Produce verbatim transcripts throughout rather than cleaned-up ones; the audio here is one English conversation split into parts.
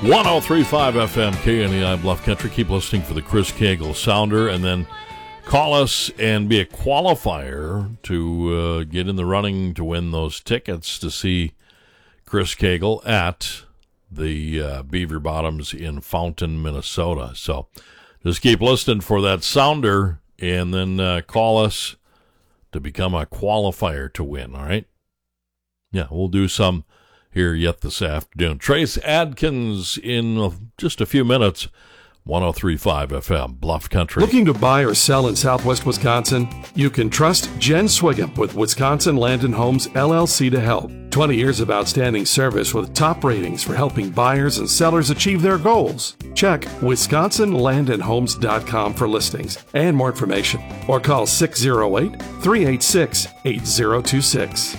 one oh three point five F M, K N E I Bluff Country. Keep listening for the Chris Cagle Sounder, and then call us and be a qualifier to uh, get in the running to win those tickets to see Chris Cagle at the uh, Beaver Bottoms in Fountain, Minnesota. So just keep listening for that sounder, and then uh, call us to become a qualifier to win, all right? Yeah, we'll do some here yet this afternoon. Trace Adkins in just a few minutes. one oh three point five F M, Bluff Country. Looking to buy or sell in southwest Wisconsin? You can trust Jen Swigum with Wisconsin Land and Homes, L L C to help. twenty years of outstanding service with top ratings for helping buyers and sellers achieve their goals. Check wisconsin land and homes dot com for listings and more information, or call six oh eight, three eight six, eight oh two six.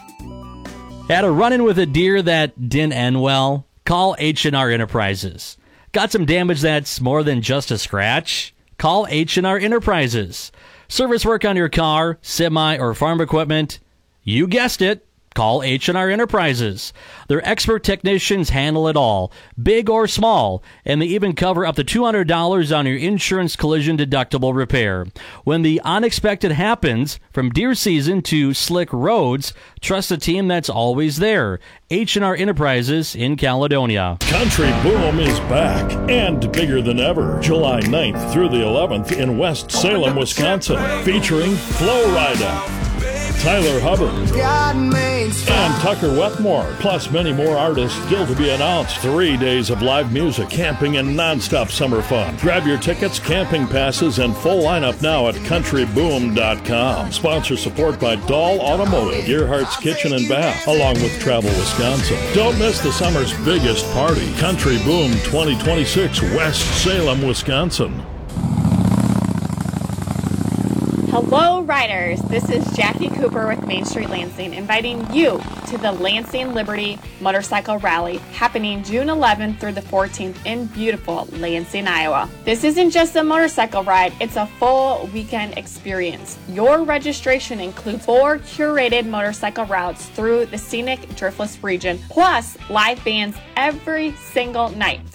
Had a run-in with a deer that didn't end well? Call H and R Enterprises. Got some damage that's more than just a scratch? Call H and R Enterprises. Service work on your car, semi, or farm equipment? You guessed it. Call H and R Enterprises. Their expert technicians handle it all, big or small, and they even cover up to two hundred dollars on your insurance collision deductible repair. When the unexpected happens, from deer season to slick roads, trust a team that's always there. H and R Enterprises in Caledonia. Country Boom is back and bigger than ever. July ninth through the eleventh in West Salem, Wisconsin, featuring Flo Rida, Tyler Hubbard, and Tucker Wetmore, plus many more artists still to be announced. Three days of live music, camping, and nonstop summer fun. Grab your tickets, camping passes, and full lineup now at country boom dot com. Sponsor support by Dahl Automotive, Gearhart's Kitchen and Bath, along with Travel Wisconsin. Don't miss the summer's biggest party, Country Boom twenty twenty-six, West Salem, Wisconsin. Hello, riders. This is Jackie Cooper with Main Street Lansing, inviting you to the Lansing Liberty Motorcycle Rally happening June eleventh through the fourteenth in beautiful Lansing, Iowa. This isn't just a motorcycle ride, it's a full weekend experience. Your registration includes four curated motorcycle routes through the scenic Driftless region, plus live bands every single night